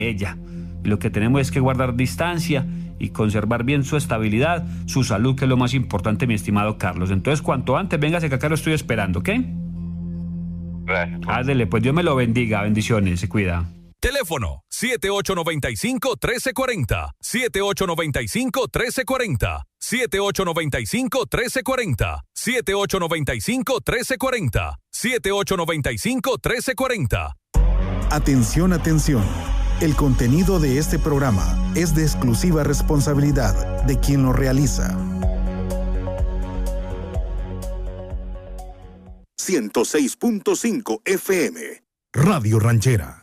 ella. Y lo que tenemos es que guardar distancia y conservar bien su estabilidad, su salud, que es lo más importante, mi estimado Carlos. Entonces, cuanto antes, véngase que acá lo estoy esperando, ¿ok? Gracias. Dele, pues Dios me lo bendiga. Bendiciones, se cuida. Teléfono 7895-1340, 7895-1340, 7895-1340, 7895-1340, 7895-1340. Atención, atención. El contenido de este programa es de exclusiva responsabilidad de quien lo realiza. 106.5 FM, Radio Ranchera.